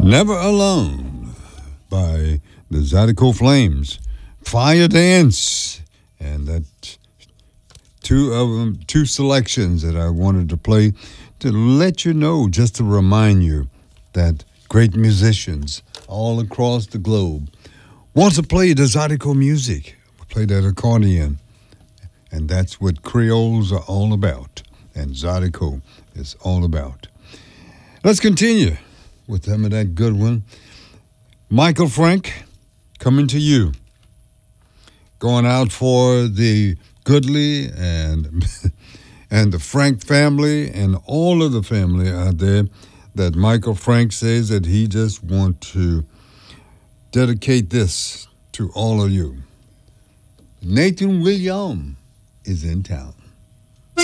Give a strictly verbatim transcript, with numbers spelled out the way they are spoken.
Never Alone by the Zydeco Flames. Fire Dance. And that two of them, two selections that I wanted to play to let you know, just to remind you that great musicians all across the globe want to play the Zydeco music, play that accordion. And that's what Creoles are all about, and Zydeco is all about. Let's continue with some of that good one. Michael Frank, coming to you. Going out for the Goodley and and the Frank family and all of the family out there, that Michael Frank says that he just wants to dedicate this to all of you. Nathan William is in town.